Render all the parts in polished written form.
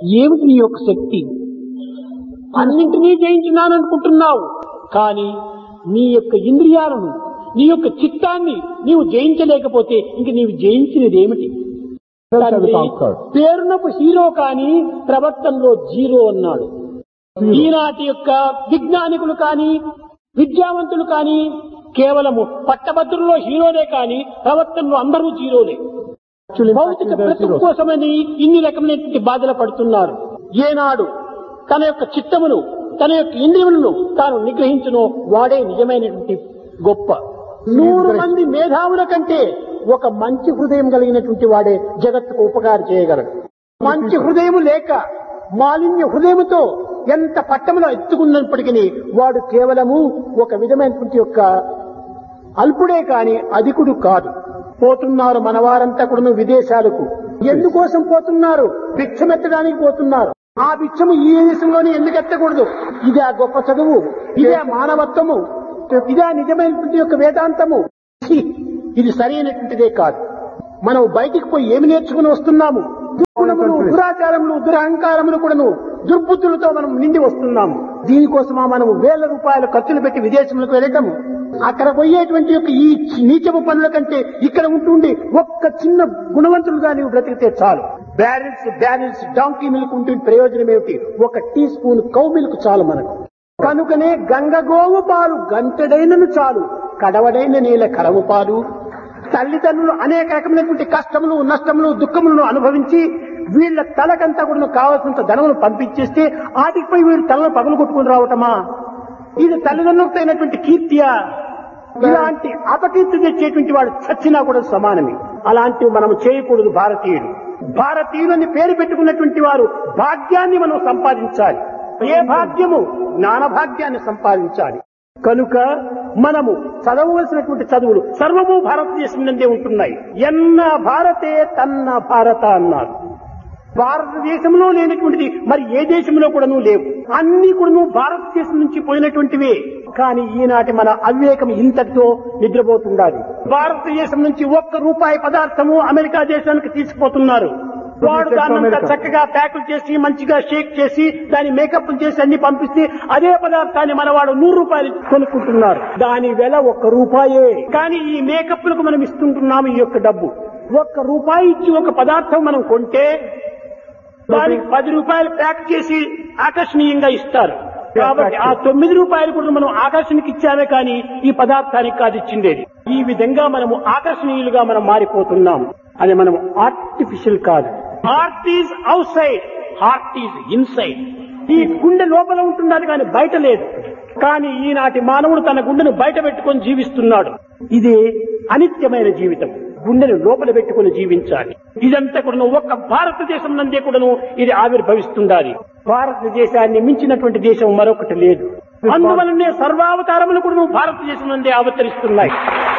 ఏమిటి నీ యొక్క శక్తి? అన్నింటినీ జయించినాను అనుకుంటున్నావు, కానీ నీ యొక్క ఇంద్రియాలను, నీ యొక్క చిత్తాన్ని నీవు జయించలేకపోతే ఇంక నీవు జయించినది ఏమిటి? పేరునకు హీరో కానీ ప్రవర్తనలో జీరో అన్నాడు. ఈనాటి యొక్క విజ్ఞానికులు కానీ విద్యావంతులు కానీ కేవలము పట్టభద్రుల్లో హీరోలే కానీ ప్రవర్తనలో అందరూ జీరోలే. భౌతిక బ్రతుకు కోసమని ఇన్ని రకమైనటువంటి బాధలు పడుతున్నారు. ఏనాడు తన యొక్క చిత్తమును, తన యొక్క ఇంద్రియములను తాను నిగ్రహించును వాడే నిజమైనటువంటి గొప్ప. 100 మంది మేధావుల కంటే ఒక మంచి హృదయం కలిగినటువంటి వాడే జగత్తుకు ఉపకారం చేయగలడు. మంచి హృదయం లేక మాలిన్య హృదయముతో ఎంత పట్టములో ఎత్తుకున్నప్పటికీ వాడు కేవలము ఒక విధమైనటువంటి యొక్క అల్పుడే కాని అధికుడు కాదు. పోతున్నారు మనవారంతా కూడా విదేశాలకు. ఎందుకోసం పోతున్నారు? భిక్షమెత్తడానికి పోతున్నారు. ఆ భిక్షము ఈ దేశంలోనే ఎందుకు ఎత్తకూడదు? ఇదే గొప్ప చదువు, ఇదే మానవత్వము, ఇదే నిజమైనటువంటి యొక్క వేదాంతము. ఇది సరైనటువంటిదే కాదు. మనం బయటికి పోయి ఏమి నేర్చుకుని వస్తున్నాము? దుర్గుణములు, దురాచారములు, దురహంకారములు కూడాను, దుర్బుద్ధులతో మనం నిండి వస్తున్నాము. దీనికోసమా మనం వేల రూపాయలు ఖర్చులు పెట్టి విదేశంలోకి వెళ్ళటము? అక్కడ పోయేటువంటి యొక్క ఈ నీచపు పనుల కంటే ఇక్కడ ఉంటుండి ఒక్క చిన్న గుణవంతులుగా నీవు బ్రతికితే చాలు. బ్యారెల్స్ డాంకీ మిల్క్ ఉంటుంది, ప్రయోజనం ఏమిటి? ఒక టీ స్పూన్ కౌ మిల్క్ చాలు మనకు. కనుకనే గంగగోవు పాలు గంటెడైనను చాలు, కడవడైన నీల కడవు పాలు. తల్లిదండ్రులు అనేక రకమైనటువంటి కష్టములు, నష్టములు, దుఃఖములను అనుభవించి వీళ్ళ తలకంతా కూడా కావాల్సినంత ధనమును పంపించేస్తే ఆటికి పోయి వీళ్ళు తలను పగలు కొట్టుకుని రావటమా? ఇది తల్లిదండ్రులకు అయినటువంటి కీర్తియా? ఇలాంటి అపకీర్తి తెచ్చేటువంటి వాడు చచ్చినా కూడా సమానమే. అలాంటివి మనం చేయకూడదు. భారతీయులని పేరు పెట్టుకున్నటువంటి వారు భాగ్యాన్ని మనం సంపాదించాలి. ఏ భాగ్యము? జ్ఞాన భాగ్యాన్ని సంపాదించాలి. కనుక మనము చదవవలసినటువంటి చదువులు సర్వము భారతదేశం నుండే ఉంటున్నాయి. ఎన్న భారతే తన్న భారత అన్నారు. భారతదేశంలో లేనటువంటిది మరి ఏ దేశంలో కూడాను లేవు. అన్ని కూడాను భారతదేశం నుంచి పోయినటువంటివే. కానీ ఈనాటి మన అవివేకం ఇంతటితో నిద్రపోతుండాలి. భారతదేశం నుంచి ₹1 పదార్థము అమెరికా దేశానికి తీసుకుపోతున్నారు. వాడు దాన్నంతా చక్కగా ప్యాకులు చేసి మంచిగా షేక్ చేసి దాని మేకప్ చేసి అన్ని పంపిస్తే అదే పదార్థాన్ని మనవాడు ₹100 కొనుక్కుంటున్నారు. దాని వెల ₹1. కానీ ఈ మేకప్ లకు మనం ఇస్తుంటున్నాము ఈ యొక్క డబ్బు. ₹1 ఇచ్చి ఒక పదార్థం మనం కొంటే దానికి ₹10 ప్యాక్ చేసి ఆకర్షణీయంగా ఇస్తారు. కాబట్టి ఆ ₹9 కూడా మనం ఆకర్షణకి ఇచ్చామే కానీ ఈ పదార్థానికి కాదు ఇచ్చిండేది. ఈ విధంగా మనము ఆకర్షణీయులుగా మనం మారిపోతున్నాము. అది మనం ఆర్టిఫిషియల్ కాదు. Heart is out side, heart is inside. ఈ గుండె లోపల ఉంటున్నది కానీ బయట లేదు. కానీ ఈనాటి మానవుడు తన గుండెను బయట పెట్టుకొని జీవిస్తున్నాడు. ఇది అనిత్యమైన జీవితం. గుండెను లోపల పెట్టుకుని జీవించాలి. ఇదంతా కూడా ఒక్క భారతదేశం నందే కూడాను ఇది ఆవిర్భవిస్తుండాలి. భారతదేశాన్ని మించినటువంటి దేశం మరొకటి లేదు. అందువలనే సర్వావతారములు కూడా భారతదేశం నందే అవతరిస్తున్నాయి.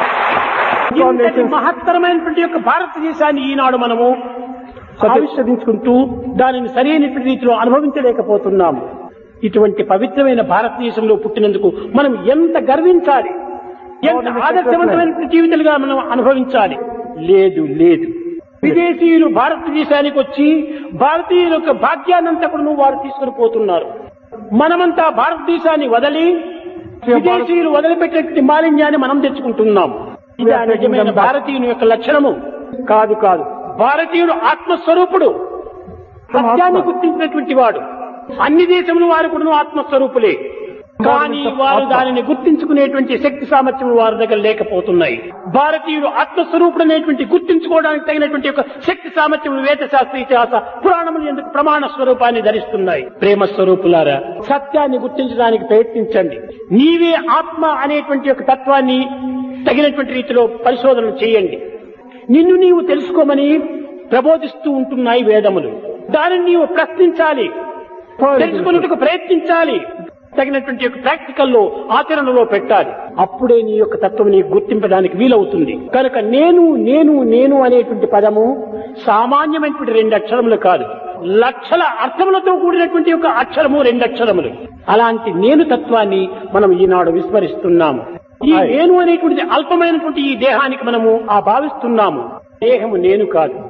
మహత్తరమైనటువంటి యొక్క భారతదేశాన్ని ఈనాడు మనము ఆవిష్కరించుకుంటూ దానిని సరైనటువంటి రీతిలో అనుభవించలేకపోతున్నాము. ఇటువంటి పవిత్రమైన భారతదేశంలో పుట్టినందుకు మనం ఎంత గర్వించాలి, ఎంత ఆదర్శవంతమైన జీవితాలుగా మనం అనుభవించాలి. లేదు. విదేశీయులు భారతదేశానికి వచ్చి భారతీయుల యొక్క భాగ్యాన్నంతా కూడా వారు తీసుకుని పోతున్నారు. మనమంతా భారతదేశాన్ని వదిలి విదేశీయులు వదిలిపెట్టినటువంటి మాలిన్యాన్ని మనం తెచ్చుకుంటున్నాం. ఇది నిజమైన భారతీయుని యొక్క లక్షణము కాదు. భారతీయుడు ఆత్మస్వరూపుడు, సత్యాన్ని గుర్తించినటువంటి వాడు. అన్ని దేశముల వారు కూడా ఆత్మస్వరూపులే. కానీ వారు దానిని గుర్తించుకునేటువంటి శక్తి సామర్థ్యం వారి దగ్గర లేకపోతున్నాయి. భారతీయుడు ఆత్మస్వరూపుడు అనేటువంటి గుర్తించుకోవడానికి తగినటువంటి ఒక శక్తి సామర్థ్యం వేదశాస్త్ర ఇతిహాస పురాణములు ఎందుకు ప్రమాణ స్వరూపాన్ని ధరిస్తున్నాయి. ప్రేమ స్వరూపులారా, సత్యాన్ని గుర్తించడానికి ప్రయత్నించండి. నీవే ఆత్మ అనేటువంటి ఒక తత్వాన్ని తగినటువంటి రీతిలో పరిశోధన చేయండి. నిన్ను నీవు తెలుసుకోమని ప్రబోధిస్తూ ఉంటున్నాయి వేదములు. దానిని నీవు ప్రశ్నించాలి, తెలుసుకున్నట్టుకు ప్రయత్నించాలి, తగినటువంటి యొక్క ప్రాక్టికల్లో ఆచరణలో పెట్టాలి. అప్పుడే నీ యొక్క తత్వం నీకు గుర్తింపడానికి వీలవుతుంది. కనుక నేను అనేటువంటి పదము సామాన్యమైనటువంటి 2 అక్షరములు కాదు, లక్షల అర్థములతో కూడినటువంటి యొక్క అక్షరము 2 అక్షరములు. అలాంటి నేను తత్వాన్ని మనం ఈనాడు విస్మరిస్తున్నాము. ఈ నేను అనేటువంటిది అల్పమైనటువంటి ఈ దేహానికి మనము భావిస్తున్నాము. దేహము నేను కాదు.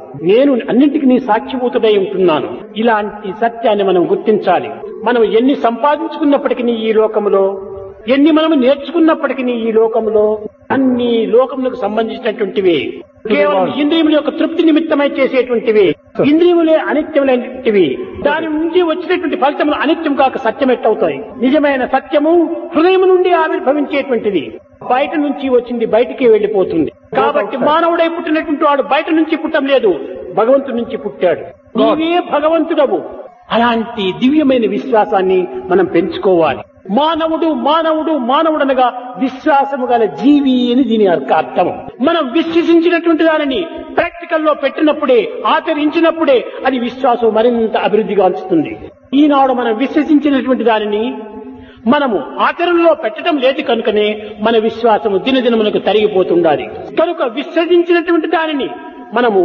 నేను అన్నింటికి నీ సాక్షిభూతుడై ఉంటున్నాను. ఇలాంటి సత్యాన్ని మనం గుర్తించాలి. మనం ఎన్ని సంపాదించుకున్నప్పటికీ ఈ లోకములో, ఎన్ని మనం నేర్చుకున్నప్పటికీ ఈ లోకంలో అన్ని లోకములకు సంబంధించినటువంటివి, కేవలం ఇంద్రియముల యొక్క తృప్తి నిమిత్తమై చేసేటువంటివి, ఇంద్రియములే అనిత్యములైనటువంటివి. దాని నుంచి వచ్చినటువంటి ఫలితములు అనిత్యం కాక సత్యం ఎట్టవుతాయి. నిజమైన సత్యము హృదయం నుండి ఆవిర్భవించేటువంటిది. బయట నుంచి వచ్చింది బయటికి వెళ్లిపోతుంది. కాబట్టి మానవుడై పుట్టినటువంటి వాడు బయట నుంచి పుట్టం లేదు, భగవంతుడి నుంచి పుట్టాడు. నీవే భగవంతుడవు. అలాంటి దివ్యమైన విశ్వాసాన్ని మనం పెంచుకోవాలి. మానవుడు మానవుడు మానవుడనగా విశ్వాసము గల జీవి అని దీని అర్థం. మనం విశ్వసించినటువంటి దానిని ప్రాక్టికల్ లో పెట్టినప్పుడే, ఆచరించినప్పుడే అది విశ్వాసం మరింత అభివృద్ధిగా ఉంచుతుంది. ఈనాడు మనం విశ్వసించినటువంటి దానిని మనము ఆచరణలో పెట్టడం లేదు కనుకనే మన విశ్వాసము దినదినములకు తరిగిపోతుండాలి. కనుక విశ్వసించినటువంటి దానిని మనము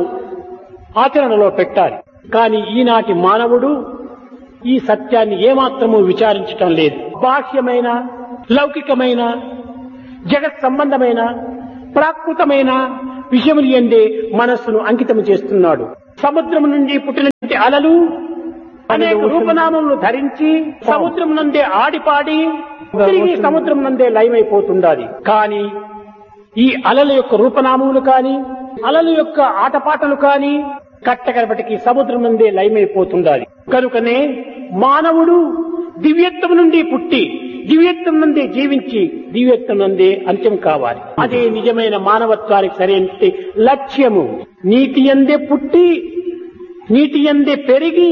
ఆచరణలో పెట్టాలి. కానీ ఈనాటి మానవుడు ఈ సత్యాన్ని ఏమాత్రము విచారించటం లేదు. బాహ్యమైన, లౌకికమైన, జగత్ సంబంధమైన, ప్రాకృతమైన విషయములు ఎందే మనస్సును అంకితం చేస్తున్నాడు. సముద్రం నుండి పుట్టినటువంటి అలలు అనేక రూపనామములు ధరించి సముద్రం నందే ఆడిపాడి తిరిగి సముద్రం నందే లయమైపోతుండాలి. కానీ ఈ అలల యొక్క రూపనామములు కాని, అలల యొక్క ఆటపాటలు కాని కట్టకరపటికి సముద్రం నందే లయమైపోతుండాలి. కనుకనే మానవుడు దివ్యత్వం నుండి పుట్టి దివ్యత్వం నందే జీవించి దివ్యత్వం నందే అంత్యం కావాలి. అదే నిజమైన మానవత్వానికి సరైన లక్ష్యము. నీటి యందే పుట్టి నీటి యందే పెరిగి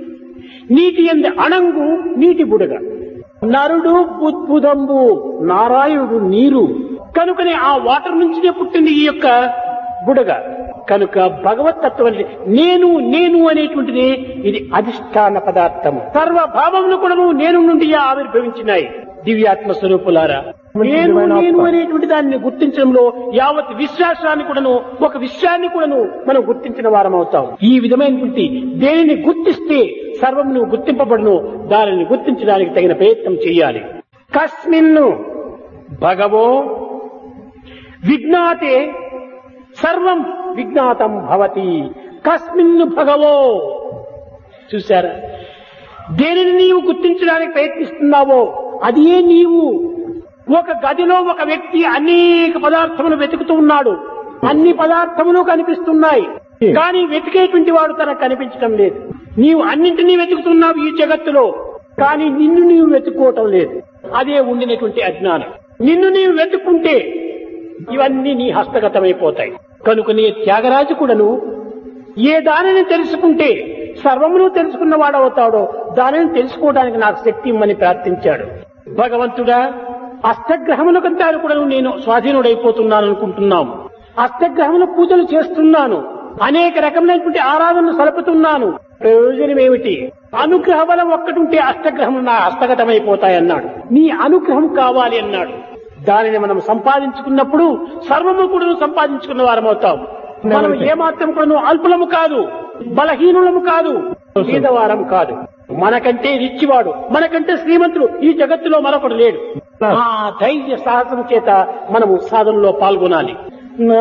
నీటి యందే అణంగు నీటి బుడగ, నరుడు బుద్భుదంబు నారాయణుడు నీరు. కనుకనే ఆ వాటర్ నుంచినే పుట్టింది ఈ యొక్క బుడగ. కనుక భగవతత్వం నేను నేను అనేటువంటిది ఇది అధిష్టాన పదార్థము. సర్వభావములు కూడా నేను నుండి ఆవిర్భవించినాయి. దివ్యాత్మ స్వరూపులారా, నేను నేను అనేటువంటి దాన్ని గుర్తించడంలో యావత్ విశ్వాసాన్ని కూడాను, ఒక విషయాన్ని కూడాను మనం గుర్తించిన వారం అవుతాం. ఈ విధమైనటువంటి దేనిని గుర్తిస్తే సర్వమును గుర్తింపబడును, దానిని గుర్తించడానికి తగిన ప్రయత్నం చేయాలి. కస్మిన్ను భగవో విజ్ఞాతే సర్వం విజ్ఞాతం భవతి. కస్మిన్ను భగవో. చూశారా, దేనిని నీవు గుర్తించడానికి ప్రయత్నిస్తున్నావో అదే నీవు. ఒక గదిలో ఒక వ్యక్తి అనేక పదార్థములు వెతుకుతూ ఉన్నాడు. అన్ని పదార్థములు కనిపిస్తున్నాయి, కానీ వెతికేటువంటి వాడు తనకు కనిపించడం లేదు. నీవు అన్నింటినీ వెతుకుతున్నావు ఈ జగత్తులో, కానీ నిన్ను నీవు వెతుక్కోవటం లేదు. అదే ఉండినటువంటి అజ్ఞానం. నిన్ను నీవు వెతుక్కుంటే ఇవన్నీ నీ హస్తగతమైపోతాయి. కనుకనే త్యాగరాజు కూడాను ఏ దానిని తెలుసుకుంటే సర్వమును తెలుసుకున్న వాడవుతాడో దానిని తెలుసుకోవడానికి నాకు శక్తి ఇమ్మని ప్రార్థించాడు. భగవంతుడా, అష్టగ్రహములకంతా కూడా నేను స్వాధీనుడైపోతున్నాను అనుకుంటున్నాము. అష్టగ్రహముల పూజలు చేస్తున్నాను, అనేక రకములైనటువంటి ఆరాధనలు సలుపుతున్నాను. ప్రయోజనం ఏమిటి? అనుగ్రహ బలం ఒక్కటుంటే అష్టగ్రహములు నా హస్తగతమైపోతాయన్నాడు. నీ అనుగ్రహం కావాలి అన్నాడు. దానిని మనం సంపాదించుకున్నప్పుడు సర్వము కూడా సంపాదించుకున్న వారమవుతాం. మనం ఏమాత్రం కూడా అల్పులము కాదు, బలహీనులము కాదు, పేదవారం కాదు. మనకంటే రిచ్చివాడు, మనకంటే శ్రీమంతుడు ఈ జగత్తులో మరొకడు లేడు. ఆ ధైర్య సాహసం చేత మనము సాధనలో పాల్గొనాలి.